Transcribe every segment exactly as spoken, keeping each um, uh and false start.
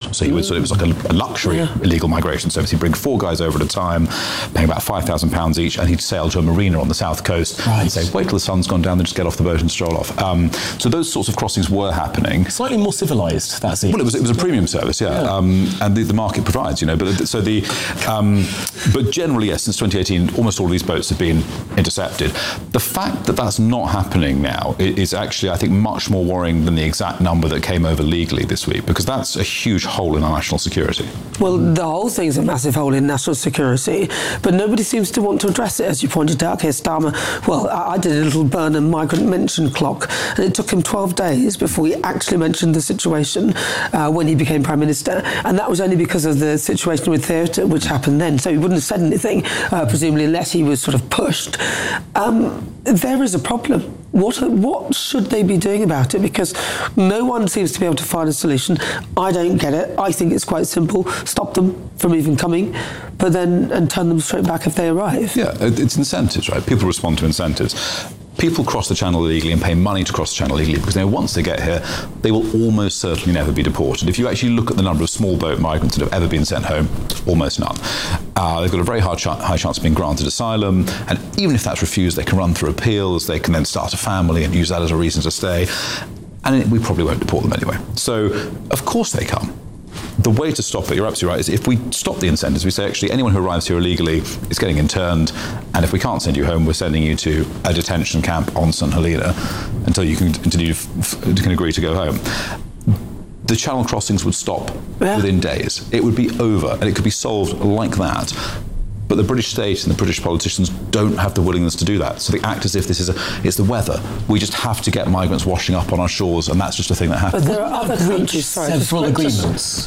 So he was sort of, it was like a, a luxury yeah. illegal migration service. He'd bring four guys over at a time, paying about five thousand pounds each, and he'd sail to a marina on the south coast right. and say, wait till the sun's gone down, then just get off the boat and stroll off. Um, so those sorts of crossings were happening. Slightly more civilised, that seems. Well, it was, it was a premium service, yeah, yeah. Um, and the, the market provides, you know. But so the, um, but generally, yes, since twenty eighteen, almost all of these boats have been intercepted. The fact that that's not happening now is actually, I think, much more worrying than the exact number that came over legally this week, because that's a huge hole in our national security. Well, the whole thing's a massive hole in national security, but nobody seems to want to address it, as you pointed out. Keir Starmer, well, I, I did a little Burnham migrant mention clock, and it took him twelve days before he actually mentioned the situation uh, when he became Prime Minister, and that was only because of the situation with theatre, which happened then, so he wouldn't have said anything, uh, presumably, unless he was sort of pushed. Um, there is a problem. What what should they be doing about it? Because no one seems to be able to find a solution. I don't get it. I think it's quite simple. Stop them from even coming, but then and turn them straight back if they arrive. Yeah, it's incentives, right? People respond to incentives. People cross the channel illegally and pay money to cross the channel illegally because they know once they get here, they will almost certainly never be deported. If you actually look at the number of small boat migrants that have ever been sent home, almost none. Uh, they've got a very hard ch- high chance of being granted asylum, and even if that's refused, they can run through appeals, they can then start a family and use that as a reason to stay, and it, we probably won't deport them anyway. So, of course they come. The way to stop it, you're absolutely right, is if we stop the incentives, we say actually anyone who arrives here illegally is getting interned, and if we can't send you home, we're sending you to a detention camp on St Helena until you can until you f- can agree to go home. The channel crossings would stop yeah. within days. It would be over, and it could be solved like that. But the British state and the British politicians don't have the willingness to do that. So they act as if this is a, it's the weather. We just have to get migrants washing up on our shores, and that's just a thing that happens. But there are other countries, sorry, several agreements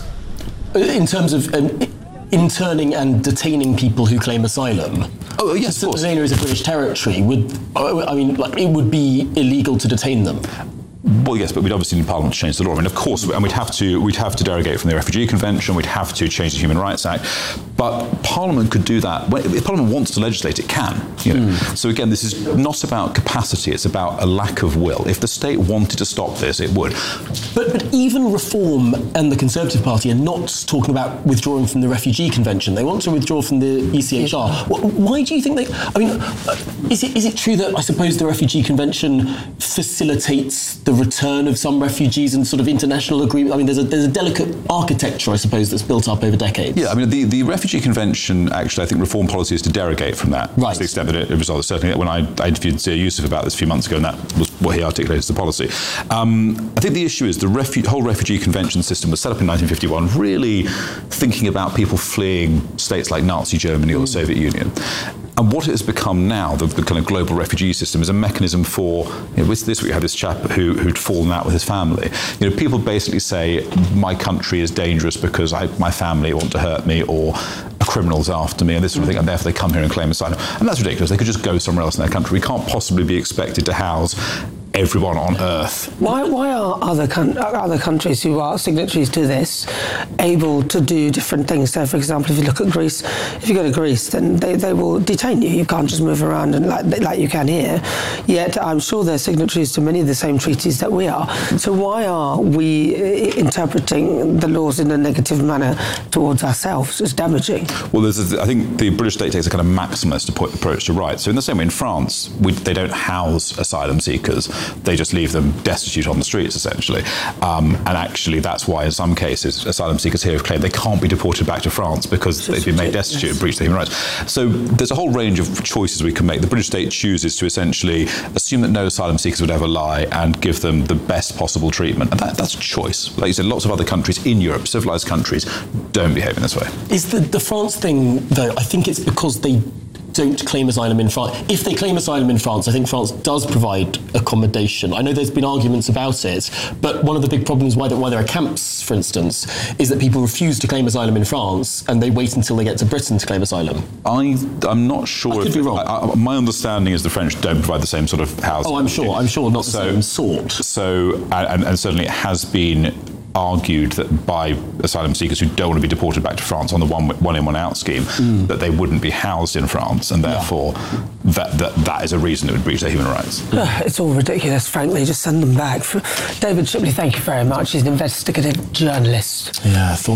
in terms of um, interning and detaining people who claim asylum. Oh yes, so of course. St Helena is a British territory. Would I mean, like, it would be illegal to detain them? Well, yes, but we'd obviously need Parliament to change the law. I mean, of course, and we'd have to we'd have to derogate from the Refugee Convention. We'd have to change the Human Rights Act. But Parliament could do that. If Parliament wants to legislate, it can. You know? Mm. So again, this is not about capacity. It's about a lack of will. If the state wanted to stop this, it would. But but even Reform and the Conservative Party are not talking about withdrawing from the Refugee Convention. They want to withdraw from the E C H R. Why do you think they? I mean, is it is it true that I suppose the Refugee Convention facilitates the return of some refugees and sort of international agreement? I mean, there's a there's a delicate architecture, I suppose, that's built up over decades. Yeah, I mean, the, the Refugee Convention, actually, I think reform policy is to derogate from that. Right. To the extent that it, it results. Certainly, when I, I interviewed Zia Yusuf about this a few months ago, and that was what he articulated as the policy. Um, I think the issue is the refu- whole Refugee Convention system was set up in nineteen fifty-one, really thinking about people fleeing states like Nazi Germany or the Soviet Union. And what it has become now, the, the kind of global refugee system, is a mechanism for, you know, this week we had this chap who, who'd fallen out with his family. You know, people basically say, my country is dangerous because I, my family want to hurt me, or a criminal's after me, and this sort of thing, and therefore they come here and claim asylum. And that's ridiculous. They could just go somewhere else in their country. We can't possibly be expected to house everyone on earth. Why why are other con- other countries who are signatories to this able to do different things? So, for example, if you look at Greece, if you go to Greece, then they, they will detain you. You can't just move around and like like you can here. Yet, I'm sure they're signatories to many of the same treaties that we are. So why are we interpreting the laws in a negative manner towards ourselves? It's damaging. Well, there's a, I think the British state takes a kind of maximalist approach to rights. So in the same way in France, we, they don't house asylum seekers. They just leave them destitute on the streets, essentially. Um, and actually, that's why in some cases, asylum seekers here have claimed they can't be deported back to France because they've been made destitute and breached their human rights. So there's a whole range of choices we can make. The British state chooses to essentially assume that no asylum seekers would ever lie and give them the best possible treatment. And that, that's a choice. Like you said, lots of other countries in Europe, civilised countries, don't behave in this way. Is the, the France thing, though, I think it's because they don't claim asylum in France. If they claim asylum in France, I think France does provide accommodation. I know there's been arguments about it, but one of the big problems why, why there are camps, for instance, is that people refuse to claim asylum in France and they wait until they get to Britain to claim asylum. I, I'm not sure. I could if, be wrong. I, I, my understanding is the French don't provide the same sort of housing. Oh, I'm sure. I'm sure not the so, same sort. So, and, and certainly it has been argued that by asylum seekers who don't want to be deported back to France on the one, one in, one out scheme, mm. that they wouldn't be housed in France, and therefore yeah. that, that that is a reason it would breach their human rights. It's all ridiculous, frankly. Just send them back. David Shipley, thank you very much. He's an investigative journalist. Yeah, I thought